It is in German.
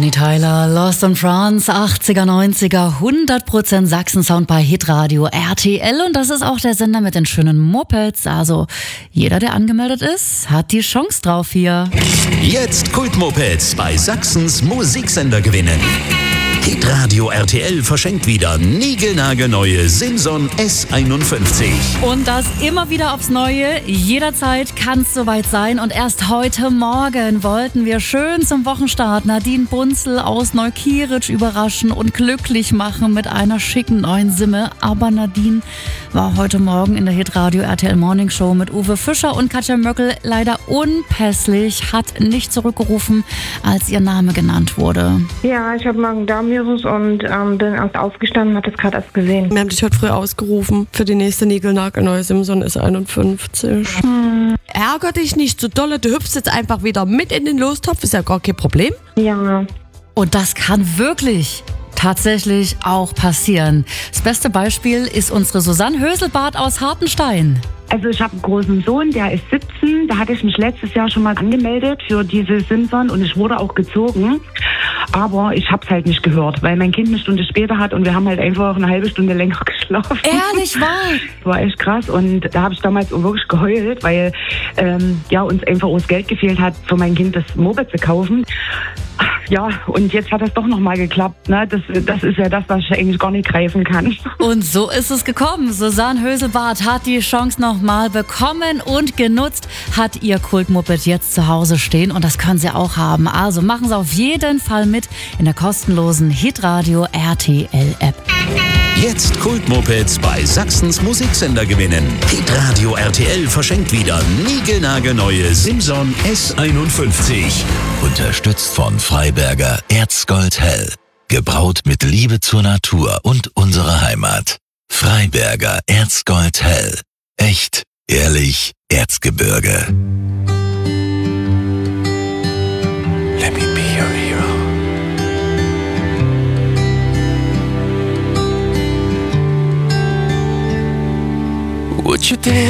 Bonnie Tyler, Lost in France, 80er, 90er, 100% Sachsen-Sound bei Hitradio RTL. Und das ist auch der Sender mit den schönen Mopeds. Also jeder, der angemeldet ist, hat die Chance drauf hier. Jetzt Kultmopeds bei Sachsens Musiksender gewinnen. Hitradio RTL verschenkt wieder niegelnagelneue Simson S51. Und das immer wieder aufs Neue. Jederzeit kann es soweit sein. Und erst heute Morgen wollten wir schön zum Wochenstart Nadine Bunzel aus Neukirch überraschen und glücklich machen mit einer schicken neuen Simme. Aber Nadine war heute Morgen in der Hitradio RTL Morning Show mit Uwe Fischer und Katja Möckel leider unpässlich, hat nicht zurückgerufen, als ihr Name genannt wurde. Ja, ich habe Magen-Darm-Virus und bin erst aufgestanden, habe das gerade erst gesehen. Wir haben dich heute früh ausgerufen für die nächste niegelnagelneue Simson S51. Ärger dich nicht so dolle, du hüpfst jetzt einfach wieder mit in den Lostopf, ist ja gar kein Problem. Ja. Und das kann wirklich tatsächlich auch passieren. Das beste Beispiel ist unsere Susanne Höselbart aus Hartenstein. Also ich habe einen großen Sohn, der ist 17. Da hatte ich mich letztes Jahr schon mal angemeldet für diese Simson und ich wurde auch gezogen. Aber ich habe es halt nicht gehört, weil mein Kind eine Stunde später hat und wir haben halt einfach eine halbe Stunde länger geschlafen. Ehrlich wahr? War echt krass und da habe ich damals auch wirklich geheult, weil uns einfach auch das Geld gefehlt hat, für mein Kind das Moped zu kaufen. Ja, und jetzt hat das doch nochmal geklappt. Ne? Das ist ja das, was ich eigentlich gar nicht greifen kann. Und so ist es gekommen. Susanne Höselbart hat die Chance nochmal bekommen und genutzt, hat ihr Kultmoped jetzt zu Hause stehen. Und das können Sie auch haben. Also machen Sie auf jeden Fall mit in der kostenlosen Hitradio RTL App. Jetzt Kultmopeds bei Sachsens Musiksender gewinnen. Hitradio RTL verschenkt wieder niegelnagelneue Simson S51. Unterstützt von Freiberger Erzgold Hell. Gebraut mit Liebe zur Natur und unserer Heimat. Freiberger Erzgold Hell. Echt, ehrlich, Erzgebirge. Let me be your hero. Would you dance?